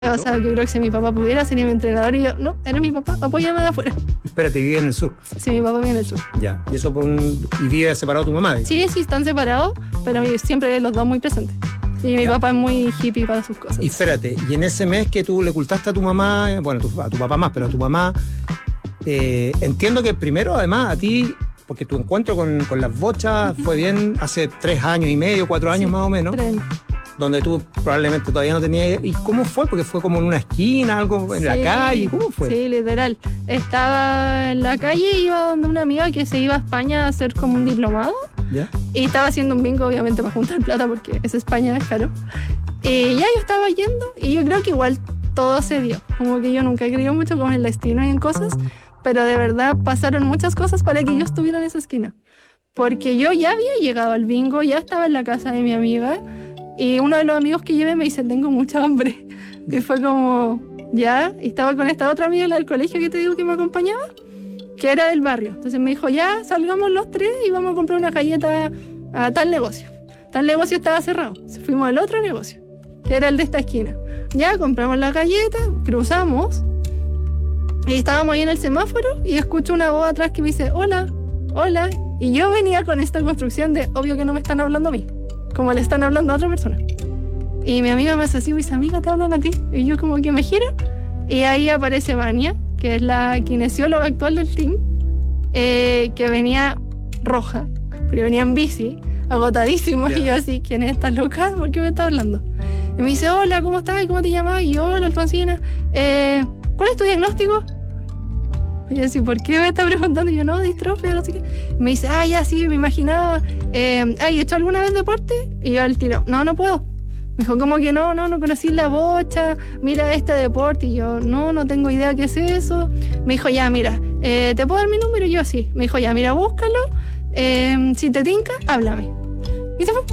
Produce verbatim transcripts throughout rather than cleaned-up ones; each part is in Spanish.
O sea, yo creo que si mi papá pudiera ser mi entrenador y yo, no, eres mi papá, apóyame de afuera. Espérate, vive en el sur. Sí, mi papá vive en el sur. Ya. ¿Y eso por un... y vive separado tu mamá? ¿Eh? Sí, sí, están separados, pero siempre los dos muy presentes. Y mi ya. papá es muy hippie para sus cosas. Y espérate, y en ese mes que tú le ocultaste a tu mamá, bueno, tu, a tu papá más, pero a tu mamá, eh, entiendo que primero, además, a ti, porque tu encuentro con, con las bochas uh-huh. fue bien hace tres años y medio, cuatro años sí, más o menos. Tres años. Donde tú probablemente todavía no tenías... ¿Y cómo fue? Porque fue como en una esquina, algo en sí, la calle. ¿Cómo fue? Sí, literal. Estaba en la calle, iba donde una amiga que se iba a España a hacer como un diplomado. ¿Ya? Y estaba haciendo un bingo, obviamente, para juntar plata, porque es España, es caro. Y ya yo estaba yendo, y yo creo que igual todo se dio. Como que yo nunca he creído mucho como en el destino y en cosas, pero de verdad pasaron muchas cosas para que yo estuviera en esa esquina. Porque yo ya había llegado al bingo, ya estaba en la casa de mi amiga, y uno de los amigos que llevé me dice, tengo mucha hambre. Y fue como, ya, y estaba con esta otra amiga del colegio que te digo que me acompañaba, que era del barrio. Entonces me dijo, ya, salgamos los tres y vamos a comprar una galleta a tal negocio. Tal negocio estaba cerrado. Entonces fuimos al otro negocio, que era el de esta esquina. Ya, compramos la galleta, cruzamos, y estábamos ahí en el semáforo, y escucho una voz atrás que me dice, hola, hola. Y yo venía con esta construcción de, obvio que no me están hablando a mí, como le están hablando a otra persona. Y mi amiga me hace así, mis amigas te hablan a ti. Y yo como que me giro, y ahí aparece Vania, que es la kinesióloga actual del team, eh, que venía roja, pero venía en bici, agotadísimo. Yeah. Y yo así, ¿quién es esta loca? ¿Por qué me está hablando? Y me dice, hola, ¿cómo estás? ¿Cómo te llamas? Y yo, hola, Alfonsina. Eh, ¿Cuál es tu diagnóstico? Y yo así, ¿por qué me está preguntando? Y yo, no, distrofia, no sé qué. Y me dice, ah, ya, sí, me imaginaba. Eh, ¿Has hecho alguna vez deporte? Y yo al tiro, no, no puedo. Me dijo, ¿cómo que no? No, no conocí la bocha, mira este deporte. Y yo, no, no tengo idea qué es eso. Me dijo, ya, mira, eh, ¿te puedo dar mi número? Y yo, sí. Me dijo, ya, mira, búscalo. Eh, si te tinca, háblame. Y se fue.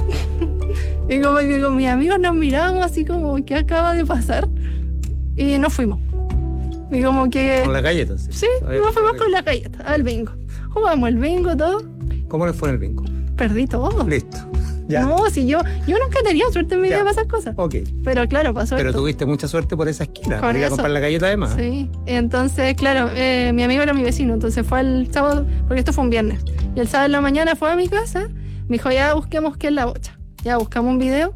Y como que con mis amigos nos miramos así como, ¿qué acaba de pasar? Y nos fuimos. Y como que... ¿Con la galleta? Sí, sí nos fuimos con la galleta, al bingo. Jugamos el bingo, todo. ¿Cómo le fue en el bingo? Perdí todo. Listo. Ya. No, si yo, yo nunca tenía suerte en mi vida de pasar cosas. Ok. Pero claro, pasó Pero esto. tuviste mucha suerte por esa esquina. Por ir a eso. comprar la galleta además. Sí. Entonces, claro, eh, mi amigo era mi vecino. Entonces fue el sábado, porque esto fue un viernes. Y el sábado en la mañana fue a mi casa. Me dijo, ya busquemos qué es la bocha. Ya buscamos un video.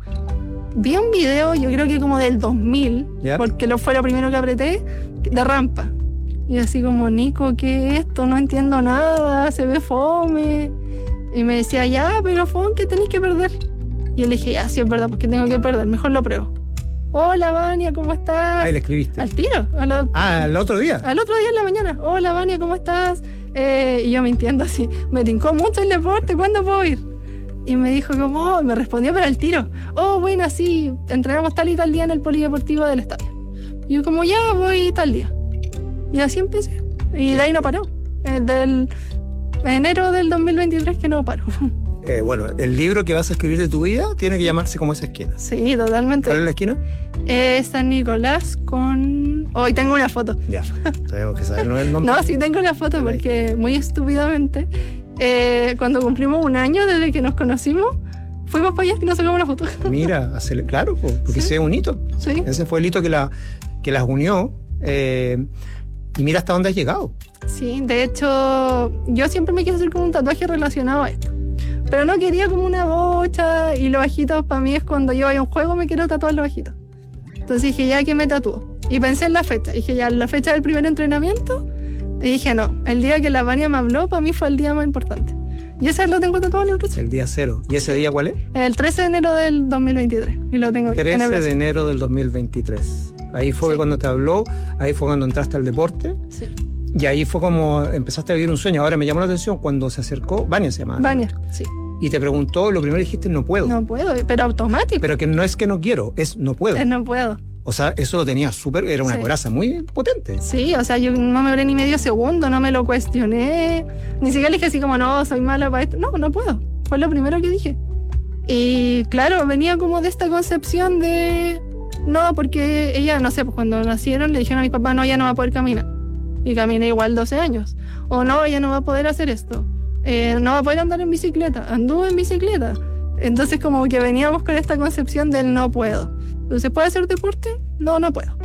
Vi un video, yo creo que como del dos mil, ¿ya? Porque lo fue lo primero que apreté, de rampa. Y así como, Nico, ¿qué es esto? No entiendo nada, se ve fome. Y me decía, ya, pero fome, ¿qué tenés que perder? Y yo le dije, ya, sí, es verdad, porque tengo que perder, mejor lo pruebo. Hola, Vania, ¿cómo estás? Ahí le escribiste. Al tiro. A la... Ah, ¿al otro día? Al otro día en la mañana. Hola, Vania, ¿cómo estás? Eh, y yo mintiendo así, me tincó mucho el deporte, ¿cuándo puedo ir? Y me dijo como, oh, me respondió pero al tiro. Oh, bueno, sí, entrenamos tal y tal día en el polideportivo del estadio. Y yo como, ya, voy tal día. Y así empecé. Y de ahí no paró. Eh, del enero del dos mil veintitrés que no paró. Eh, bueno, el libro que vas a escribir de tu vida tiene que llamarse como esa esquina. Sí, totalmente. ¿Cuál es la esquina? Eh, San Nicolás con... Hoy oh, tengo una foto. Ya, tenemos que saber el nombre. No, sí tengo una foto porque muy estúpidamente, eh, cuando cumplimos un año desde que nos conocimos, fuimos para allá y nos sacamos una foto. Mira, hacerle, claro, porque sí. ese es un hito. Sí. Ese fue el hito que, la, que las unió. Eh, y mira hasta dónde has llegado. Sí, de hecho, yo siempre me quise hacer como un tatuaje relacionado a esto. Pero no quería como una bocha, y los bajitos para mí es cuando yo voy a un juego me quiero tatuar los bajitos. Entonces dije, ya, ¿qué me tatúo? Y pensé en la fecha. Dije, ya, la fecha del primer entrenamiento. Y dije, no, el día que la Vania me habló, para mí fue el día más importante. Y ese lo tengo tatuado en el brazo. El día cero. ¿Y ese día cuál es? El trece de enero del dos mil veintitrés. Y lo tengo trece en el brazo. de enero del dos mil veintitrés. Ahí fue sí. Cuando te habló, ahí fue cuando entraste al deporte. Sí. Y ahí fue como empezaste a vivir un sueño. Ahora me llamó la atención cuando se acercó, Vania se llama. Vania, sí. Y te preguntó, lo primero que dijiste, no puedo. No puedo, pero automático. Pero que no es que no quiero, es no puedo. Es no puedo. O sea, eso lo tenía súper, era una sí. coraza muy potente. Sí, o sea, yo no me duré ni medio segundo, no me lo cuestioné. Ni siquiera le dije así como, no, soy mala para esto. No, no puedo. Fue lo primero que dije. Y claro, venía como de esta concepción de... No, porque ella, no sé, pues cuando nacieron le dijeron a mi papá, no, ella no va a poder caminar. Y caminé igual doce años. O no, ella no va a poder hacer esto. Eh, no va a poder andar en bicicleta. Anduve en bicicleta. Entonces como que veníamos con esta concepción del no puedo. Entonces, ¿puedo hacer deporte? No, no puedo.